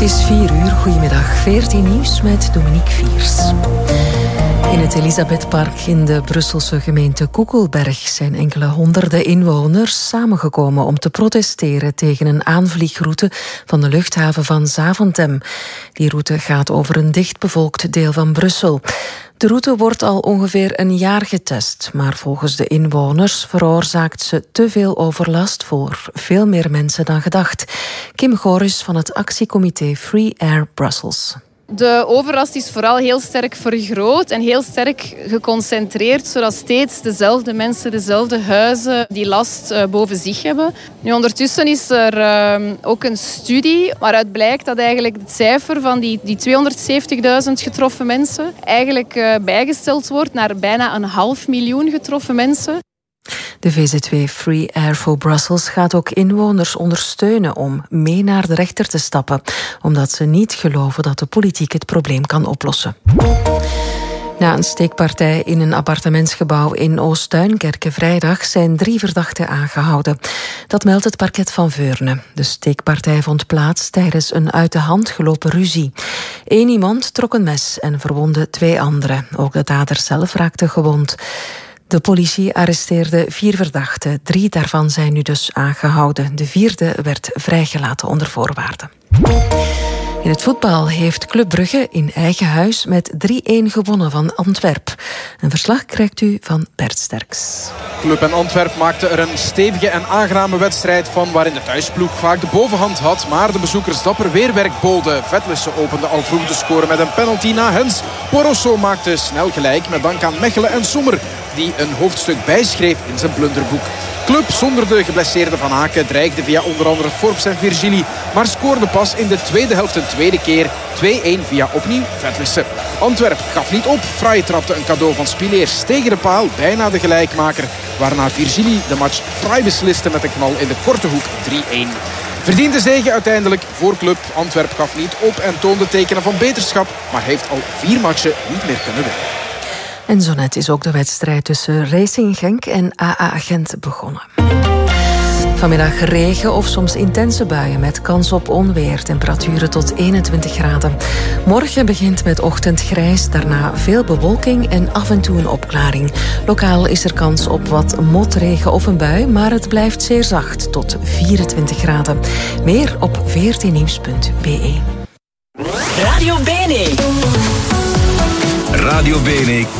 Het is 4:00. Goedemiddag. 14 nieuws met Dominique Viers. In het Elisabethpark in de Brusselse gemeente Koekelberg zijn enkele honderden inwoners samengekomen om te protesteren tegen een aanvliegroute van de luchthaven van Zaventem. Die route gaat over een dichtbevolkt deel van Brussel. De route wordt al ongeveer een jaar getest, maar volgens de inwoners veroorzaakt ze te veel overlast voor veel meer mensen dan gedacht. Kim Goris van het actiecomité Free Air Brussels. De overlast is vooral heel sterk vergroot en heel sterk geconcentreerd, zodat steeds dezelfde mensen, dezelfde huizen die last boven zich hebben. Nu, ondertussen is er ook een studie waaruit blijkt dat eigenlijk het cijfer van die 270.000 getroffen mensen eigenlijk bijgesteld wordt naar bijna 500.000 getroffen mensen. De VZW Free Air for Brussels gaat ook inwoners ondersteunen om mee naar de rechter te stappen, omdat ze niet geloven dat de politiek het probleem kan oplossen. Na een steekpartij in een appartementsgebouw in Oost-Duinkerke vrijdag zijn 3 verdachten aangehouden. Dat meldt het parket van Veurne. De steekpartij vond plaats tijdens een uit de hand gelopen ruzie. 1 iemand trok een mes en verwondde 2 anderen. Ook de dader zelf raakte gewond. De politie arresteerde 4 verdachten. 3 daarvan zijn nu dus aangehouden. De 4e werd vrijgelaten onder voorwaarden. In het voetbal heeft Club Brugge in eigen huis met 3-1 gewonnen van Antwerp. Een verslag krijgt u van Bert Sterks. Club en Antwerp maakten er een stevige en aangename wedstrijd van, waarin de thuisploeg vaak de bovenhand had, maar de bezoekers dapper weerwerk boden. Vetlissen opende al vroeg de score met een penalty na Hens. Porosso maakte snel gelijk met dank aan Mechelen en Sommer, die een hoofdstuk bijschreef in zijn blunderboek. Club zonder de geblesseerde Van Aken dreigde via onder andere Forbes en Virgili, maar scoorde pas in de tweede helft een tweede keer 2-1 via opnieuw Vetlissen. Antwerp gaf niet op. Fraai trapte een cadeau van Spileers tegen de paal, bijna de gelijkmaker, waarna Virgili de match fraai besliste met een knal in de korte hoek 3-1. Verdiende zege uiteindelijk voor Club. Antwerp gaf niet op en toonde tekenen van beterschap, maar heeft al 4 matchen niet meer kunnen winnen. En zo net is ook de wedstrijd tussen Racing Genk en AA Gent begonnen. Vanmiddag regen of soms intense buien met kans op onweer. Temperaturen tot 21 graden. Morgen begint met ochtendgrijs, daarna veel bewolking en af en toe een opklaring. Lokaal is er kans op wat motregen of een bui, maar het blijft zeer zacht tot 24 graden. Meer op 14nieuws.be. Radio Bene. Radio Bene